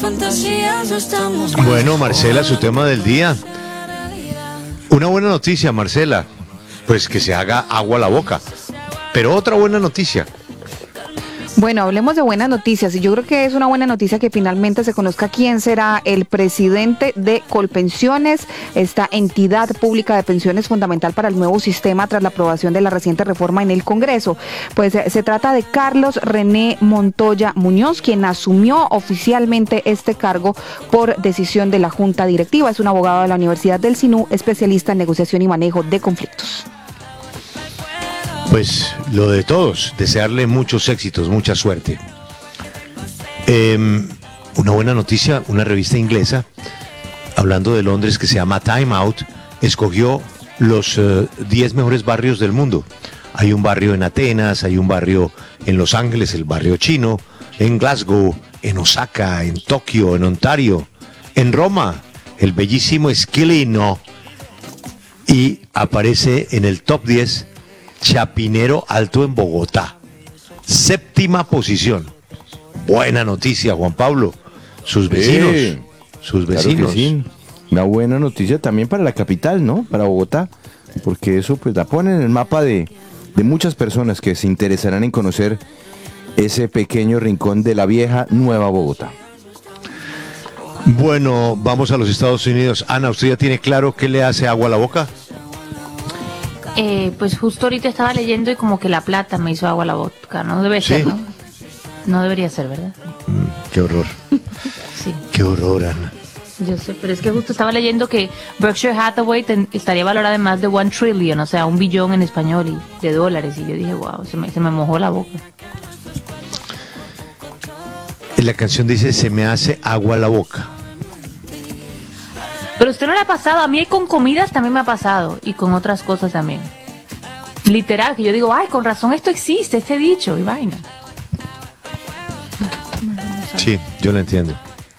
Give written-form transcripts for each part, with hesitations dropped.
Bueno, Marcela, su tema del día. Una buena noticia, Marcela, pues que se haga agua a la boca. Pero otra buena noticia. Bueno, hablemos de buenas noticias y yo creo que es una buena noticia que finalmente se conozca quién será el presidente de Colpensiones, esta entidad pública de pensiones fundamental para el nuevo sistema tras la aprobación de la reciente reforma en el Congreso. Pues se trata de Carlos René Montoya Muñoz, quien asumió oficialmente este cargo por decisión de la Junta Directiva. Es un abogado de la Universidad del SINU, especialista en negociación y manejo de conflictos. Pues lo de todos, desearle muchos éxitos, mucha suerte. Una buena noticia, una revista inglesa, hablando de Londres, que se llama Time Out, escogió los 10 mejores barrios del mundo. Hay un barrio en Atenas, hay un barrio en Los Ángeles, el barrio chino, en Glasgow, en Osaka, en Tokio, en Ontario, en Roma, el bellísimo Esquilino, y aparece en el top 10 Chapinero Alto en Bogotá, 7ª posición. Buena noticia, Juan Pablo. Sus vecinos. Sus vecinos. Claro que sí. Una buena noticia también para la capital, ¿no? Para Bogotá. Porque eso pues la pone en el mapa de muchas personas que se interesarán en conocer ese pequeño rincón de la vieja Nueva Bogotá. Bueno, vamos a los Estados Unidos. Ana, ¿usted ya tiene claro qué le hace agua a la boca? Pues justo ahorita estaba leyendo y como que la plata me hizo agua a la boca. No debe ser, ¿no? No debería ser, ¿verdad? Qué horror. Sí. Qué horror, Ana. Yo sé, pero es que justo estaba leyendo que Berkshire Hathaway estaría valorada en más de 1 trillion, o sea, 1 billón en español y de dólares. Y yo dije, wow, se me mojó la boca. La canción dice, se me hace agua a la boca. Pero usted no le ha pasado, a mí con comidas también me ha pasado y con otras cosas también. Literal, que yo digo, ay, con razón esto existe, este dicho y vaina. Sí, yo lo entiendo.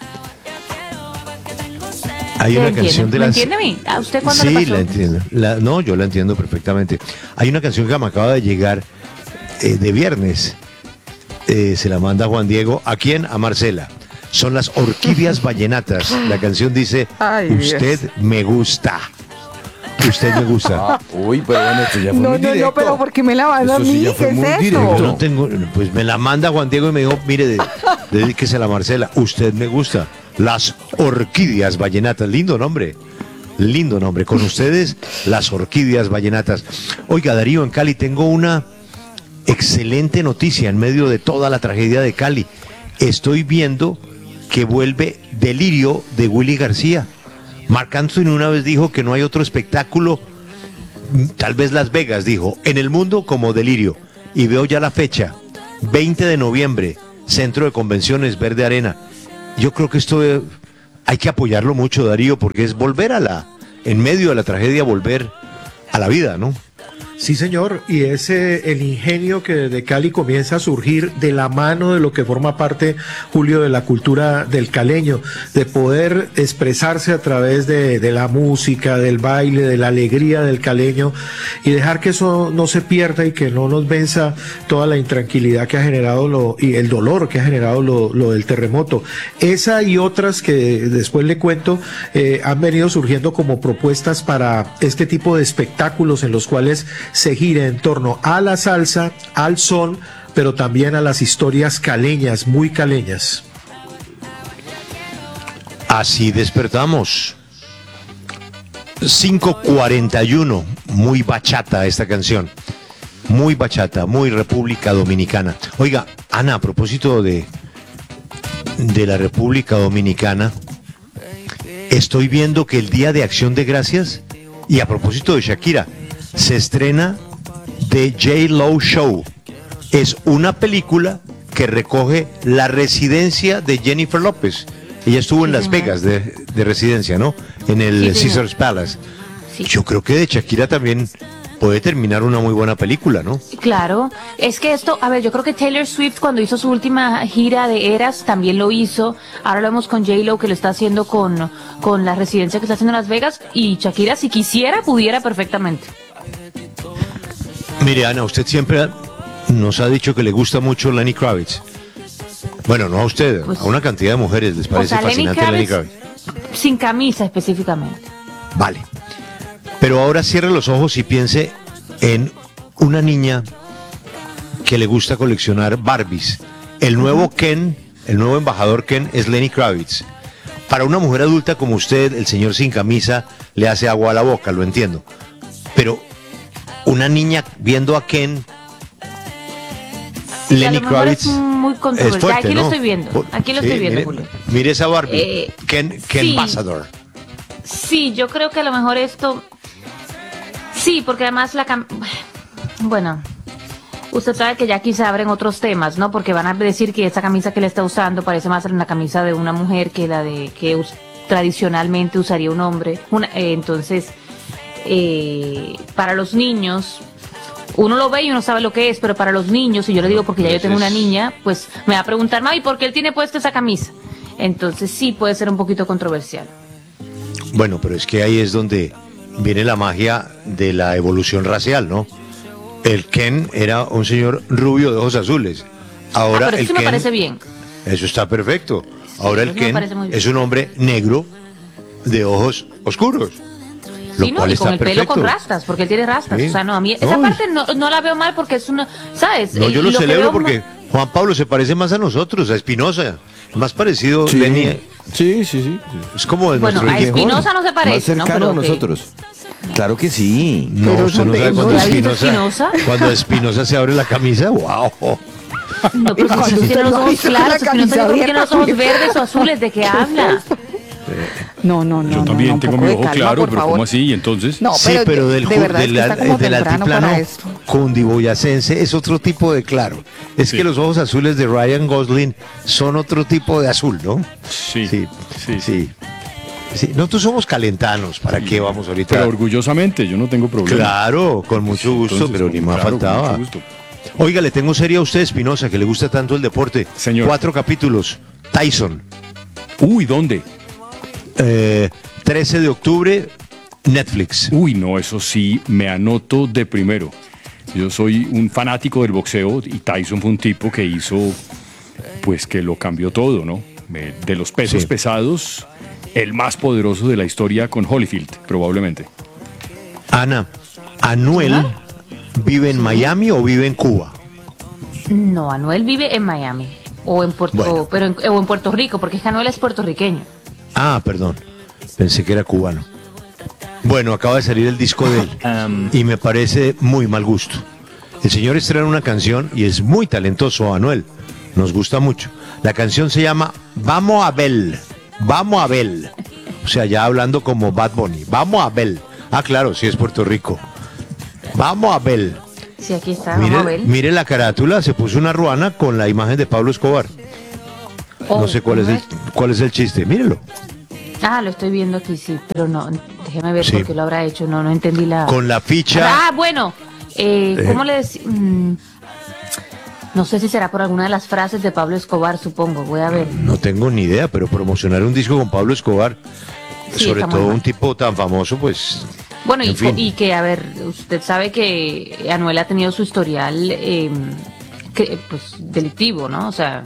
Hay una canción de las... ¿Me entiende a mí? ¿A usted cuándo sí, le pasó? la entiendo. No, yo la entiendo perfectamente. Hay una canción que me acaba de llegar de viernes. Se la manda Juan Diego. ¿A quién? A Marcela. Son las Orquídeas Vallenatas. La canción dice, Ay, usted Dios. me gusta. Usted me gusta. Uy, pero bueno, esto ya fue No, muy directo. no, pero ¿por qué me la vas a Eso sí mí? ya fue ¿Qué muy es directo. eso? Yo no tengo, pues me la manda Juan Diego y me dijo, mire, dedíquese a la Marcela. Usted me gusta. Las Orquídeas Vallenatas. Lindo nombre. Lindo nombre. Con ustedes, las Orquídeas Vallenatas. Oiga, Darío, en Cali tengo una excelente noticia en medio de toda la tragedia de Cali. Estoy viendo que vuelve Delirio de Willy García. Marc Anthony una vez dijo que no hay otro espectáculo, tal vez Las Vegas, dijo, en el mundo como Delirio. Y veo ya la fecha, 20 de noviembre, Centro de Convenciones Verde Arena. Yo creo que esto hay que apoyarlo mucho, Darío, porque es volver en medio de la tragedia, volver a la vida, ¿no? Sí, señor, y es el ingenio que desde Cali comienza a surgir de la mano de lo que forma parte, Julio, de la cultura del caleño, de poder expresarse a través de la música, del baile, de la alegría del caleño, y dejar que eso no se pierda y que no nos venza toda la intranquilidad que ha generado y el dolor que ha generado lo del terremoto. Esa y otras que después le cuento han venido surgiendo como propuestas para este tipo de espectáculos en los cuales se gira en torno a la salsa, al son, pero también a las historias caleñas, muy caleñas. Así despertamos. 5:41, muy bachata esta canción. Muy bachata, muy República Dominicana. Oiga, Ana, a propósito de la República Dominicana, estoy viendo que el Día de Acción de Gracias, y a propósito de Shakira, se estrena The J-Lo Show. Es una película que recoge la residencia de Jennifer López. Ella estuvo en Las Vegas de residencia, ¿no? En el Caesars Palace. Sí. Yo creo que de Shakira también puede terminar una muy buena película, ¿no? Claro, es que esto, a ver, yo creo que Taylor Swift cuando hizo su última gira de Eras también lo hizo. Ahora lo vemos con J-Lo que lo está haciendo con la residencia que está haciendo en Las Vegas, y Shakira si quisiera pudiera perfectamente. Mire, Ana, usted siempre nos ha dicho que le gusta mucho Lenny Kravitz. Bueno, no a usted, Pues, a una cantidad de mujeres les O parece sea, Lenny fascinante Lenny Kravitz Kravitz. sin camisa específicamente. Vale. Pero ahora cierre los ojos y piense en una niña que le gusta coleccionar Barbies. El nuevo Ken, el nuevo embajador Ken es Lenny Kravitz. Para una mujer adulta como usted, el señor sin camisa le hace agua a la boca, lo entiendo. Pero una niña viendo a Ken, Sí, Lenny a lo mejor Kravitz es muy es controversial. fuerte, Aquí ¿no? lo estoy viendo. Aquí lo Sí, estoy viendo, mire, Julio. mire esa Barbie. Ken sí. Ambassador. Sí, yo creo que a lo mejor esto... Sí, porque además Bueno, usted sabe que ya aquí se abren otros temas, ¿no? Porque van a decir que esa camisa que le está usando parece más una camisa de una mujer que la de que tradicionalmente usaría un hombre. Entonces, para los niños... Uno lo ve y uno sabe lo que es, pero para los niños, y yo le digo porque ya yo tengo una niña, pues me va a preguntar, mami, ¿por qué él tiene puesta esa camisa? Entonces sí puede ser un poquito controversial. Bueno, pero es que ahí es donde viene la magia de la evolución racial, ¿no? El Ken era un señor rubio de ojos azules. Ahora pero el eso Ken, me parece bien. Eso está perfecto. Ahora el eso me Ken parece muy bien. es un hombre negro de ojos oscuros. Lo Sí, no, cual y con está el pelo con perfecto. rastas, porque él tiene rastas. Sí. O sea, no, a mí No, esa parte no la veo mal porque es una, ¿sabes? No, yo lo que celebro veo porque Juan Pablo se parece más a nosotros, a Espinosa. Más parecido, Sí, Lenny, sí. es como de Bueno, nuestro a hijo. Espinosa no se parece, Más ¿no? cercano Pero a que- nosotros. Claro que sí. No, Pero usted no ¿dónde- sabe cuando dónde ha visto Espinosa, Espinosa? cuando Espinosa se abre la camisa, wow. No, pero Cuando si usted tiene lo los ha ojos visto con la claros, Espinosa camisa yo creo que tiene abierta, los ojos Julio. verdes o azules, ¿de qué habla? No, Yo también un tengo poco mi de ojo calma, claro, por pero favor. ¿cómo así? ¿Y entonces? No, Sí, pero del, de verdad es que está como del temprano altiplano para esto. cundiboyacense es otro tipo de claro. Es Sí. que los ojos azules de Ryan Gosling son otro tipo de azul, ¿no? Sí, Sí, sí. sí. Sí, nosotros somos calentanos, ¿para qué vamos ahorita? Pero orgullosamente, yo no tengo problema. Claro, con mucho gusto, Entonces, pero ni más claro, con faltaba. mucho gusto. Oiga, le tengo serie a usted, Espinosa, que le gusta tanto el deporte. Señor. 4 capítulos. Tyson, Uy, ¿dónde? 13 de octubre, Netflix. Uy, no, eso sí, me anoto de primero. Yo soy un fanático del boxeo y Tyson fue un tipo que hizo, pues que lo cambió todo, ¿no? De los pesos Sí. pesados, el más poderoso de la historia con Holyfield, probablemente. Ana, ¿Anuel vive en Miami o vive en Cuba? No, Anuel vive en Miami. O en Puerto, Bueno. o en Puerto Rico, porque es que Anuel es puertorriqueño. Ah, perdón. Pensé que era cubano. Bueno, acaba de salir el disco de él y me parece muy mal gusto. El señor estrena una canción y es muy talentoso, Anuel. Nos gusta mucho. La canción se llama Vamos a Bel. Vamos a Bel. O sea, ya hablando como Bad Bunny. Vamos a Bel. Ah, claro, sí es Puerto Rico. Vamos a Bel. Sí, aquí está, vamos a ver. Mire la carátula, se puso una ruana con la imagen de Pablo Escobar. No sé cuál es el chiste. Mírelo. Ah, lo estoy viendo aquí, sí, pero no, déjeme ver Sí. por qué lo habrá hecho, no entendí la... Con la ficha. Ah, bueno, ¿cómo le decía? No sé si será por alguna de las frases de Pablo Escobar, supongo, voy a ver. No tengo ni idea, pero promocionar un disco con Pablo Escobar, Sí, sobre está muy todo mal. un tipo tan famoso, pues. Bueno, en fin. y que, a ver, usted sabe que Anuel ha tenido su historial pues, delictivo, ¿no? O sea,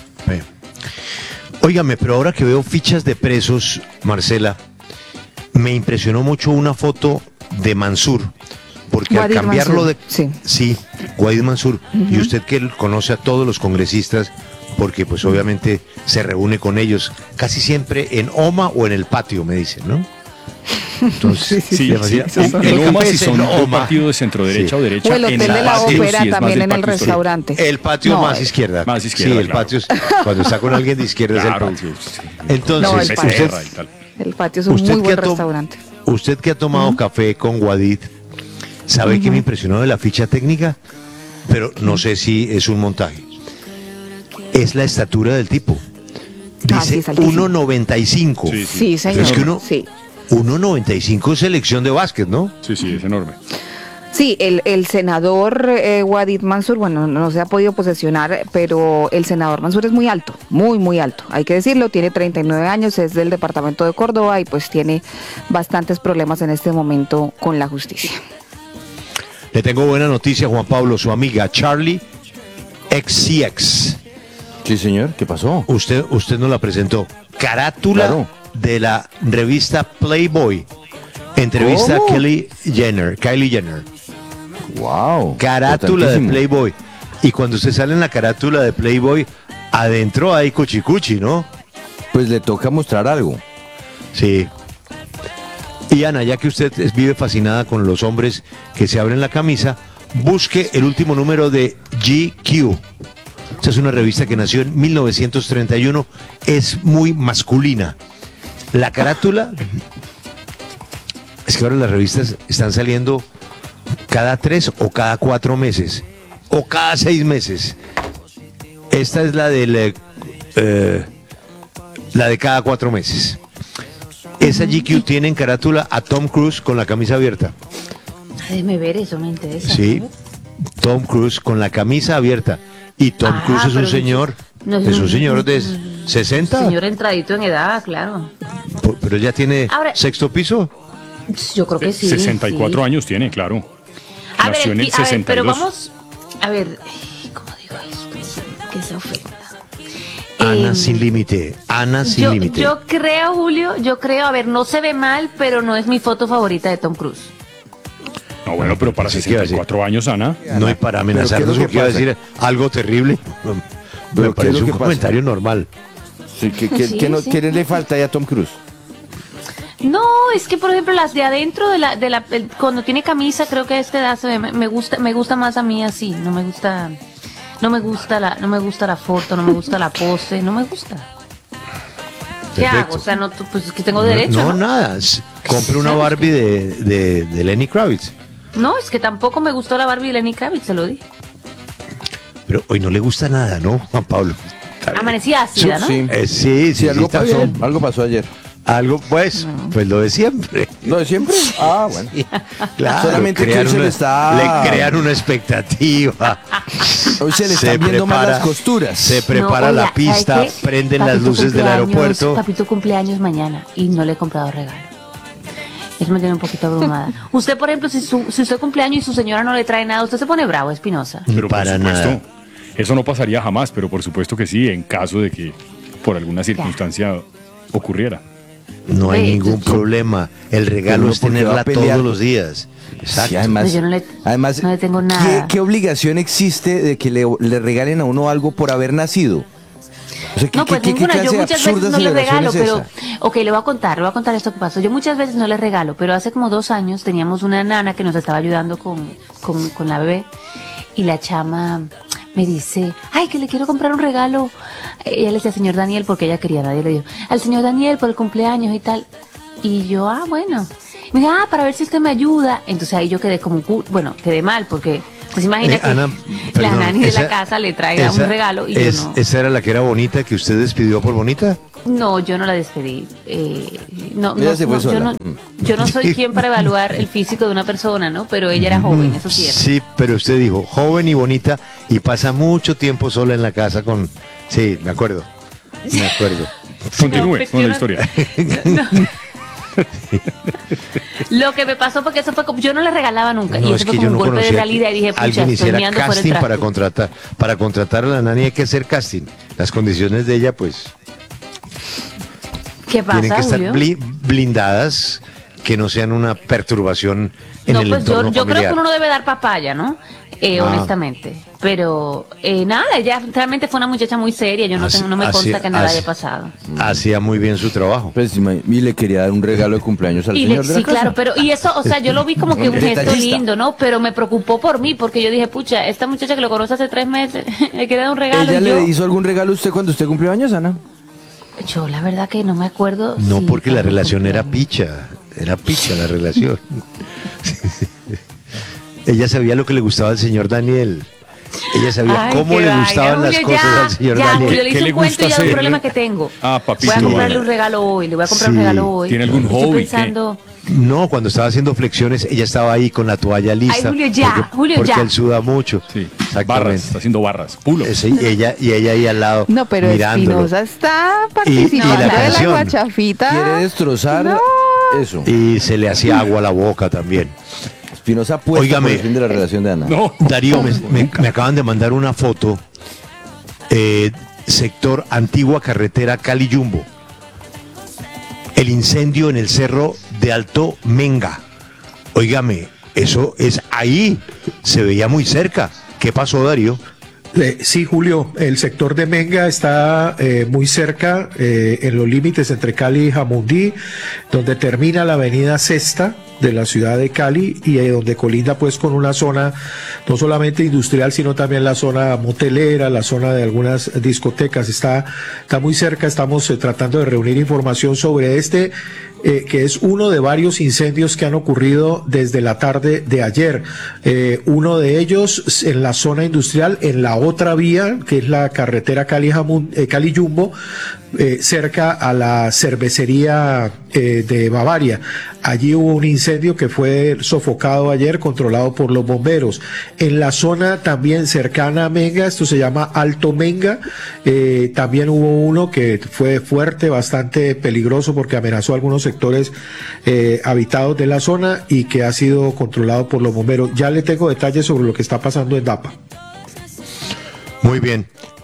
Óigame, pero ahora que veo fichas de presos, Marcela, me impresionó mucho una foto de Mansur, porque Guadir al cambiarlo Mansur, de... sí. Guadir Mansur, y usted que conoce a todos los congresistas, porque pues obviamente se reúne con ellos casi siempre en OMA o en el patio, me dicen, ¿no? Entonces, Sí, demasiado- sí. el En café OMA, si es son en dos OMA. partidos de centro derecha Sí. o derecha. O el hotel en de la patio ópera sí es más también del en el patio histórico. restaurante. El patio No, más izquierda. Más izquierda, Sí, el claro. patio es cuando está con alguien de izquierda Claro, es el patio. sí. Entonces, No, el patio. Becerra y tal. El patio es un Usted muy que buen ha tom- restaurante. usted que ha tomado café con Guadid, ¿sabe qué me impresionó de la ficha técnica? Pero no sé si es un montaje. Es la estatura del tipo. Ah, sí, Dice es altísimo. 1.95. Sí, Sí, señor. Es que uno- Sí. 1.95 es selección de básquet, ¿no? Sí, es enorme. Sí, el senador Guadir Mansur, bueno, no se ha podido posesionar, pero el senador Mansur es muy alto, muy, muy alto. Hay que decirlo, tiene 39 años, es del departamento de Córdoba y pues tiene bastantes problemas en este momento con la justicia. Le tengo buena noticia, Juan Pablo, su amiga Charlie XCX Sí, señor, ¿qué pasó? Usted nos la presentó. Carátula Claro. de la revista Playboy. Entrevista a ¿Cómo? Kylie Jenner. Wow. Carátula de importantísimo. Playboy. Y cuando usted sale en la carátula de Playboy, adentro hay cuchicuchi, ¿no? Pues le toca mostrar algo. Sí. Y Ana, ya que usted vive fascinada con los hombres que se abren la camisa, busque el último número de GQ. Esta es una revista que nació en 1931, es muy masculina. La carátula, es que ahora las revistas están saliendo cada 3 o cada 4 meses, o cada 6 meses. Esta es la de cada 4 meses. Esa GQ tiene en carátula a Tom Cruise con la camisa abierta. Déjeme ver, eso me interesa. Sí, Tom Cruise con la camisa abierta. Y Tom Cruise es un pero señor, no es un señor de 60, Señor entradito en edad, claro. pero ya tiene Ahora- sexto piso. Yo creo que sí. 64 sí. años tiene, claro. A Nació ver, en el a ver, 62. pero vamos. A ver, ¿cómo digo esto? Que se ofenda. Ana Em, sin límite, Ana sin límite. Yo creo, Julio, a ver, no se ve mal, pero no es mi foto favorita de Tom Cruise. No, bueno, pero para Pues, ¿qué iba a decir? 64 años, Ana. No hay para ¿Pero qué es amenazarnos lo que porque iba a pasa? decir algo terrible. ¿Pero Me qué es parece lo un que pasa? comentario normal. Sí, Sí, sí. ¿Qué le falta ahí a Tom Cruise? No, es que por ejemplo las de adentro cuando tiene camisa, creo que a esta edad se ve, me gusta más a mí así, no me gusta la foto, no me gusta la pose, no me gusta. ¿Qué Perfecto. hago? O sea, no, pues es que tengo derecho. No, ¿no? nada. Compre una Barbie de Lenny Kravitz. No, es que tampoco me gustó la Barbie de Lenny Kravitz, se lo dije. Pero hoy no le gusta nada, ¿no, Juan Pablo? Está bien. Amanecía ácida, ¿no? Sí. Sí, Algo está pasó, bien. algo pasó ayer. Algo, pues lo de siempre. ¿Lo de siempre? Ah, bueno. Claro, Solamente que hoy se le está... le crean una expectativa. Hoy se le están viendo más las costuras. Se prepara No, la oiga, pista, ¿sabe qué? prenden las Papito luces del cumpleaños, aeropuerto. Papito cumpleaños mañana y no le he comprado regalo. Eso me tiene un poquito abrumada. Usted, por ejemplo, si usted cumpleaños y su señora no le trae nada, usted se pone bravo, Espinosa. Pero Para por supuesto, nada. eso no pasaría jamás, pero por supuesto que sí, en caso de que por alguna circunstancia ocurriera. No hay Ve, ningún entonces, problema. El regalo Pero es porque va a tenerla pelear. todos los días. Exacto. Sí, además, Pues yo no le tengo nada. ¿qué obligación existe de que le regalen a uno algo por haber nacido? O sea, No, pues ninguna. Yo clase de muchas veces absurda no le celebración regalo, es pero... esa? Ok, le voy a contar esto que pasó. Yo muchas veces no le regalo, pero hace como 2 años teníamos una nana que nos estaba ayudando con la bebé y la chama me dice, ay, que le quiero comprar un regalo. Ella le decía al señor Daniel porque ella quería, nadie le dijo, al señor Daniel por el cumpleaños y tal. Y yo, bueno. Me dijo, para ver si usted me ayuda. Entonces ahí yo quedé como, quedé mal porque... Pues imagina que Ana, la perdón, nani de esa- la casa le traiga un regalo y yo no. ¿Esa era la que era bonita que usted despidió por bonita? No, yo no la despedí. Ella se fue sola. Yo no soy quien para evaluar el físico de una persona, ¿no? Pero ella era joven, eso sí era. Sí, pero usted dijo joven y bonita y pasa mucho tiempo sola en la casa con... Sí, me acuerdo. Me acuerdo. Continúe pues, con yo la no- historia. Lo que me pasó fue que eso fue como, yo no le regalaba nunca. No, y es eso que fue yo como no un golpe de conocía realidad que y dije, pucha, alguien estoy hiciera meando fuera casting el traste. para contratar a la nani hay que hacer casting. Las condiciones de ella pues ¿Qué pasa, tienen que estar Julio? blindadas, que no sean una perturbación en No, el pues entorno yo creo familiar. que uno no debe dar papaya, ¿no? Honestamente. Pero nada, ella realmente fue una muchacha muy seria. Yo no, Así- no me así- consta que nada así- haya pasado. Hacía muy bien su trabajo. Pues, y le quería dar un regalo de cumpleaños al Y señor de la sí, casa. claro, pero y eso, o sea, yo lo vi como que un gesto Detallista. lindo, ¿no? Pero me preocupó por mí, porque yo dije, pucha, esta muchacha que lo conoce hace 3 meses, le queda un regalo. ¿Ella y yo, le hizo algún regalo a usted cuando usted cumplió años, Ana? yo la verdad que no me acuerdo. No, si porque la cuando relación era cumpleaños. picha. Era picha la relación. Ella sabía lo que le gustaba al señor Daniel. Ella sabía Ay, cómo qué le vaina, gustaban las Julio, cosas ya, al señor ya, Daniel. Julio, le ¿Qué hice le un cuento gusta y ya un hacer? problema que tengo. Ah, papito. Voy a comprarle Sí. un regalo hoy, le voy a comprar Sí. un regalo hoy. ¿Tiene algún Estoy hobby, qué? pensando, No, cuando estaba haciendo flexiones, ella estaba ahí con la toalla lista. Julio, ya, Julio, porque ya. él suda mucho. Sí, barras, Exactamente. está haciendo barras, pulo. Y ella ahí al lado. No, pero mirándolo. Espinosa está y participando la de la canción. guachafita. Quiere destrozar No. eso. Y se le hacía agua a la boca también. Espinosa apuesta Óigame. por el fin de la relación de Ana. No. Darío, me acaban de mandar una foto sector antigua carretera Cali-Yumbo. El incendio en el cerro de Alto Menga. Óigame, eso es ahí, se veía muy cerca. ¿Qué pasó, Darío? Sí, Julio, el sector de Menga está muy cerca, en los límites entre Cali y Jamundí, donde termina la avenida Sexta de la ciudad de Cali y donde colinda pues con una zona no solamente industrial, sino también la zona motelera, la zona de algunas discotecas. Está muy cerca. Estamos tratando de reunir información sobre que es uno de varios incendios que han ocurrido desde la tarde de ayer. Uno de ellos en la zona industrial, en la otra vía, que es la carretera Cali-Yumbo, cerca a la cervecería de Bavaria. Allí hubo un incendio que fue sofocado ayer, controlado por los bomberos. En la zona también cercana a Menga, esto se llama Alto Menga, también hubo uno que fue fuerte, bastante peligroso porque amenazó algunos sectores habitados de la zona y que ha sido controlado por los bomberos. Ya le tengo detalles sobre lo que está pasando en Dapa. Muy bien.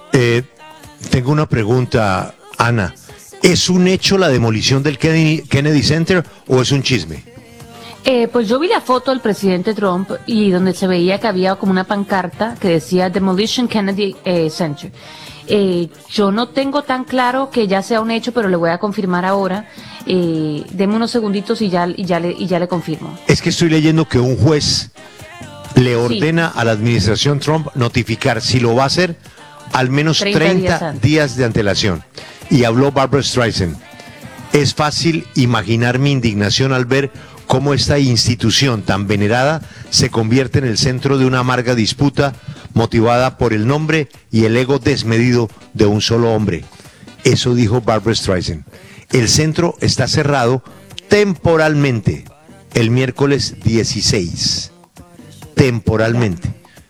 Tengo una pregunta, Ana. ¿Es un hecho la demolición del Kennedy Center o es un chisme? Pues yo vi la foto del presidente Trump y donde se veía que había como una pancarta que decía Demolition Kennedy Center. Yo no tengo tan claro que ya sea un hecho, pero le voy a confirmar ahora. Deme unos segunditos y ya le confirmo. Es que estoy leyendo que un juez le ordena a la administración Trump notificar si lo va a hacer al menos 30 días de antelación. Y habló Barbra Streisand. Es fácil imaginar mi indignación al ver cómo esta institución tan venerada se convierte en el centro de una amarga disputa motivada por el nombre y el ego desmedido de un solo hombre. Eso dijo Barbra Streisand. El centro está cerrado temporalmente el miércoles 16. Temporalmente.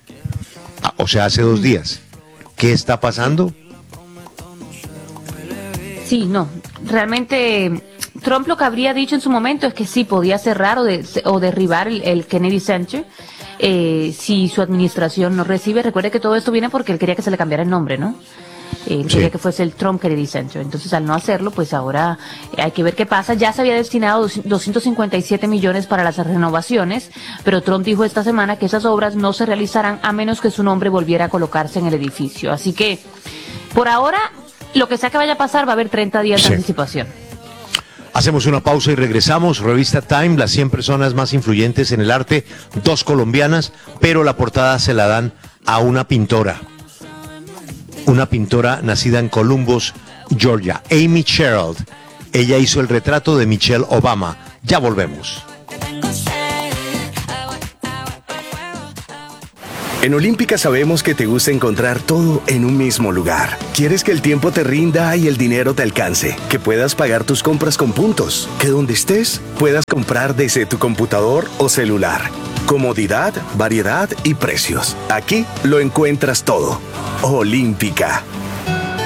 O sea, hace 2 días. ¿Qué está pasando? Sí, no, realmente Trump lo que habría dicho en su momento es que sí podía cerrar o derribar el Kennedy Center si su administración no recibe. Recuerde que todo esto viene porque él quería que se le cambiara el nombre, ¿no? Él quería que fuese el Trump Kennedy Center. Entonces, al no hacerlo, pues ahora hay que ver qué pasa. Ya se había destinado 257 millones para las renovaciones, pero Trump dijo esta semana que esas obras no se realizarán a menos que su nombre volviera a colocarse en el edificio. Así que, por ahora, lo que sea que vaya a pasar, va a haber 30 días de anticipación. Hacemos una pausa y regresamos. Revista Time, las 100 personas más influyentes en el arte, 2 colombianas, pero la portada se la dan a una pintora. Una pintora nacida en Columbus, Georgia, Amy Sherald. Ella hizo el retrato de Michelle Obama. Ya volvemos. En Olímpica sabemos que te gusta encontrar todo en un mismo lugar. Quieres que el tiempo te rinda y el dinero te alcance, que puedas pagar tus compras con puntos, que donde estés puedas comprar desde tu computador o celular. Comodidad, variedad y precios. Aquí lo encuentras todo. Olímpica.